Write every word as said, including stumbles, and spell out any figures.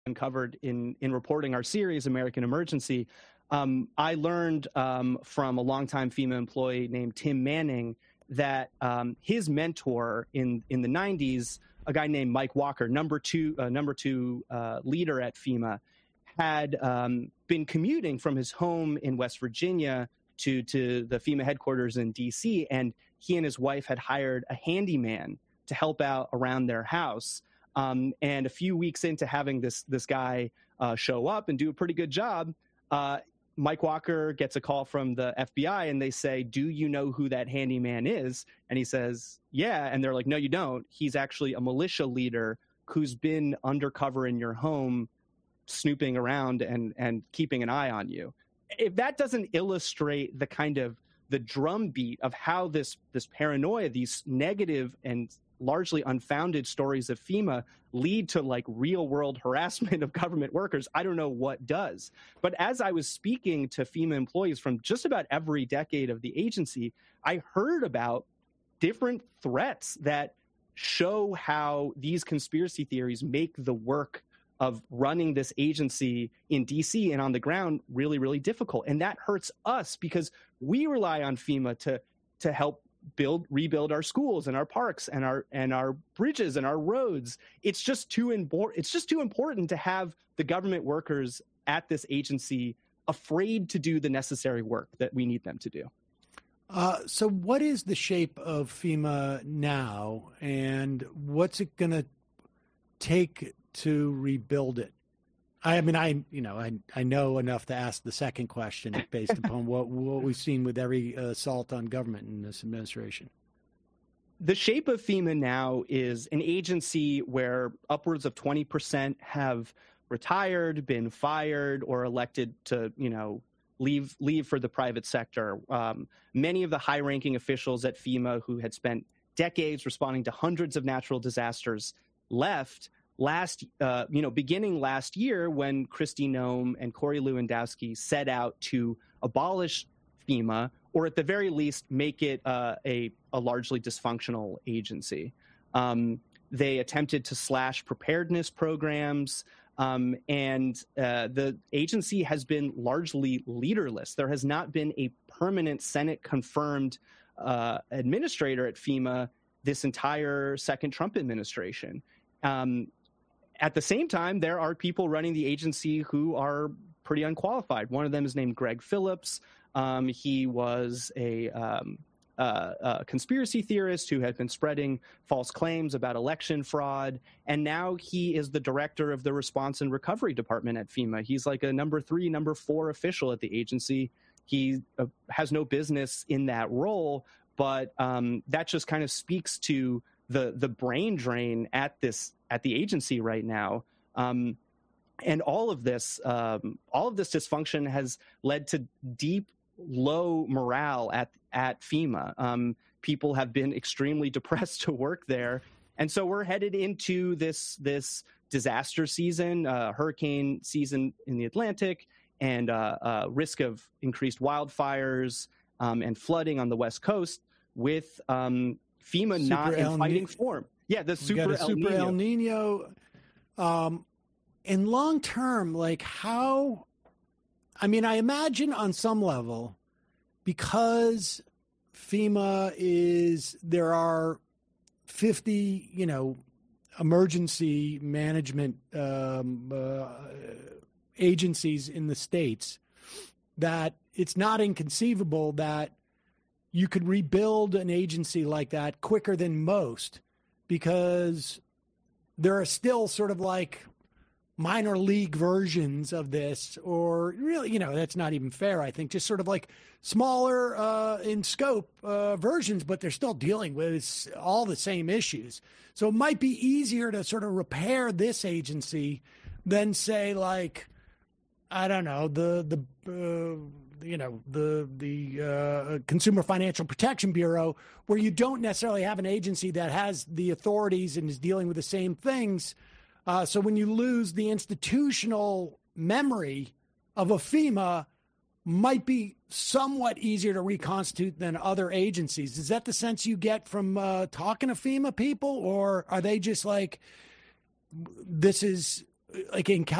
uncovered in in reporting our series, American Emergency, um, I learned um, from a longtime FEMA employee named Tim Manning that um, his mentor in in the nineties, a guy named Mike Walker, number two uh, number two uh, leader at FEMA, had um, been commuting from his home in West Virginia to to the FEMA headquarters in D C, and he and his wife had hired a handyman to help out around their house. Um, and a few weeks into having this this guy uh, show up and do a pretty good job, uh, Mike Walker gets a call from the F B I, and they say, "Do you know who that handyman is?" And he says, "Yeah." And they're like, "No, you don't. He's actually a militia leader who's been undercover in your home, snooping around and and keeping an eye on you." If that doesn't illustrate the kind of the drumbeat of how this this paranoia, these negative and largely unfounded stories of FEMA lead to like real world harassment of government workers, I don't know what does. But as I was speaking to FEMA employees from just about every decade of the agency, I heard about different threats that show how these conspiracy theories make the work of running this agency in D C and on the ground really, really difficult. And that hurts us because we rely on FEMA to to help build, rebuild our schools and our parks and our and our bridges and our roads. It's just too important. It's just too important to have the government workers at this agency afraid to do the necessary work that we need them to do. Uh, so, what is the shape of FEMA now, and what's it going to take to rebuild it? I mean, I you know I I know enough to ask the second question based upon what what we've seen with every assault on government in this administration. The shape of FEMA now is an agency where upwards of twenty percent have retired, been fired, or elected to you know leave leave for the private sector. Um, many of the high-ranking officials at FEMA who had spent decades responding to hundreds of natural disasters left. Last, uh, you know, beginning last year when Kristi Noem and Corey Lewandowski set out to abolish FEMA, or at the very least make it uh, a, a largely dysfunctional agency. Um, they attempted to slash preparedness programs, um, and uh, the agency has been largely leaderless. There has not been a permanent Senate-confirmed uh, administrator at FEMA this entire second Trump administration. Um, At the same time, there are people running the agency who are pretty unqualified. One of them is named Greg Phillips. Um, he was a, um, uh, a conspiracy theorist who had been spreading false claims about election fraud. And now he is the director of the Response and Recovery Department at FEMA. He's like a number three, number four official at the agency. He uh, has no business in that role, but um, that just kind of speaks to the the brain drain at this at the agency right now, um, and all of this um, all of this dysfunction has led to deep low morale at at FEMA. Um, people have been extremely depressed to work there, and so we're headed into this this disaster season, uh, hurricane season in the Atlantic, and uh, uh, risk of increased wildfires um, and flooding on the West Coast with um, FEMA super not in fighting form. Yeah, the super, we got a super El Nino. Um, and long term, like how, I mean, I imagine on some level, because FEMA is, there are fifty, you know, emergency management um, uh, agencies in the states, that it's not inconceivable that you could rebuild an agency like that quicker than most, because there are still sort of like minor league versions of this, or really, you know, that's not even fair, I think, just sort of like smaller uh, in scope uh, versions, but they're still dealing with all the same issues. So it might be easier to sort of repair this agency than, say, like, I don't know, the, the, uh, you know, the the uh, Consumer Financial Protection Bureau, where you don't necessarily have an agency that has the authorities and is dealing with the same things. Uh, so when you lose the institutional memory of a FEMA, might be somewhat easier to reconstitute than other agencies. Is that the sense you get from uh, talking to FEMA people, or are they just like, this is like in